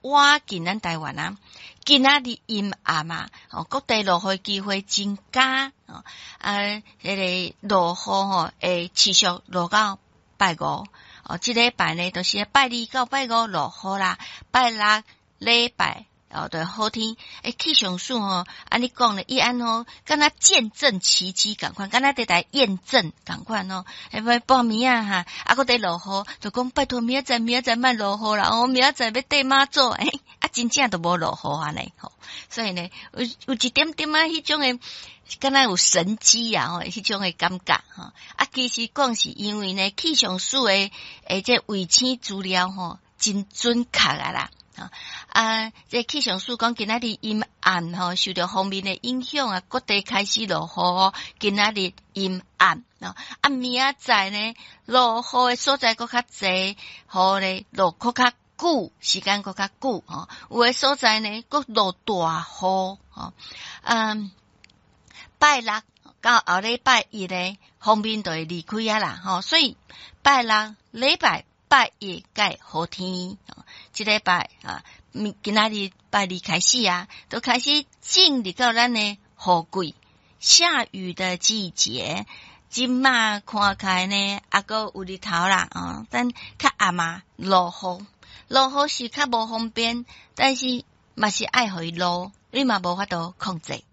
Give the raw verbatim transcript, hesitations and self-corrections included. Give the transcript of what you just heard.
挖紧咱台湾啊，今仔日阴暗嘛，哦，各地落雨机会增加哦，啊，迄个落雨吼，会持续落到拜五哦，即礼拜呢，就是拜二到拜五落雨啦，拜六礼拜。哦，对，好天，诶，气象署吼，安尼讲咧，伊安吼，敢若见证奇迹共款，敢若伫来验证共款吼，诶，要报名啊哈，啊，佮伫落雨，就讲拜托明仔载明仔载莫落雨啦，哦，明仔载要缀妈祖，诶，啊，真正都无落雨安尼吼，所以呢，有有一點點啊，迄種誒，敢若有神蹟啊，吼，迄種誒感覺吼，啊，其實講是因為呢，氣象署誒誒，這衛星資料吼，真準確啊啦。啊，這氣象署講今仔日陰暗吼，受到鋒面的影響啊，各地開始落雨，今仔日陰暗啊，啊明仔載呢落雨的所在佫較濟，雨咧落佫較久，時間佫較久吼，有的所在呢佫落大雨吼，嗯，拜六到後禮拜一咧，鋒面就會離開啊啦吼，所以拜六禮拜。拜一改好天，即禮拜啊，今仔日拜二開始啊，都開始進入到咱的雨季下雨的季節。今嘛看開呢，還閣有日頭啦啊，但較暗嘛落雨，落雨是較無方便，但是嘛是愛互伊落，你嘛無法度控制。